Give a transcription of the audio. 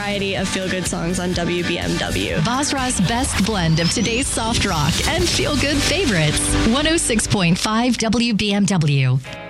variety of feel-good songs on WBMW. Basra's best blend of today's soft rock and feel-good favorites. 106.5 WBMW.